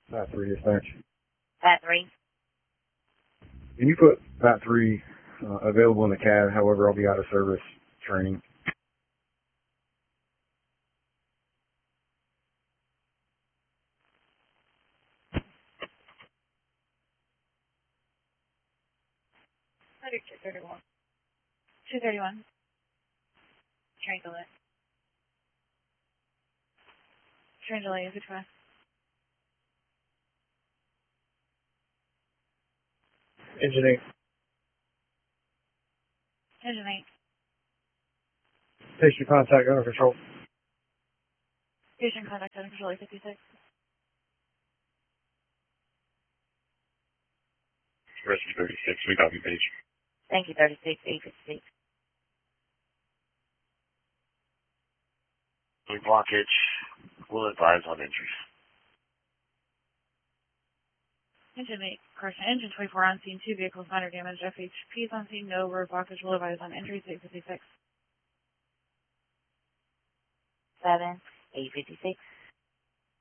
Bat 3 dispatch. Bat 3. Can you put Bat 3 available in the cab, however I'll be out of service training? I do 231. 231. Triangulate. Triangulate is which one? Engine 8. Engine 8. Station contact under control. Station contact under control 856. Rescue 36, we copy page. Thank you, 36, 856. Blockage. Will advise on injuries. Engine 8, correction. Engine 24 on scene, 2 vehicles, minor damage. FHP is on scene, no road blockage. Will advise on injuries, 856. 7, 856.